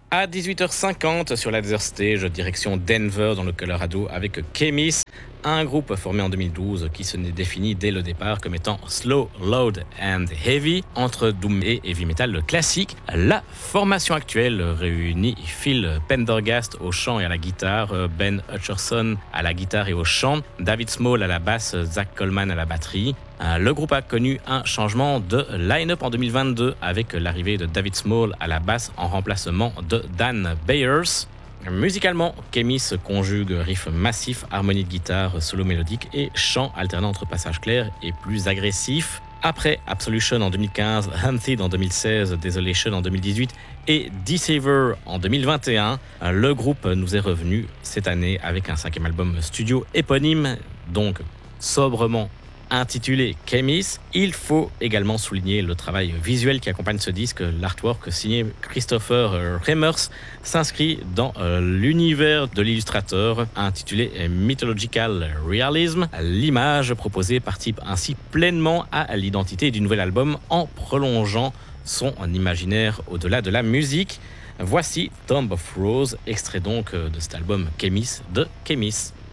À 18h50 sur la Desert Stage, direction Denver dans le Colorado avec Kemis, un groupe formé en 2012 qui se définit dès le départ comme étant slow, loud and heavy, entre doom et heavy metal classique. La formation actuelle réunit Phil Pendergast au chant et à la guitare, Ben Hutcherson à la guitare et au chant, David Small à la basse, Zach Coleman à la batterie. Le groupe a connu un changement de line-up en 2022 avec l'arrivée de David Small à la basse en remplacement de Dan Byers. Musicalement, Kemis conjugue riffs massifs, harmonie de guitare, solo mélodique et chant alternant entre passages clairs et plus agressifs. Après Absolution en 2015, Hunted en 2016, Desolation en 2018 et Deceiver en 2021, le groupe nous est revenu cette année avec un 5e album studio éponyme, donc sobrement intitulé Kemis. Il faut également souligner le travail visuel qui accompagne ce disque. L'artwork signé Christopher Remers s'inscrit dans l'univers de l'illustrateur intitulé Mythological Realism. L'image proposée participe ainsi pleinement à l'identité du nouvel album en prolongeant son imaginaire au-delà de la musique. Voici Tomb of Rose, extrait donc de cet album Kemis de Kemis.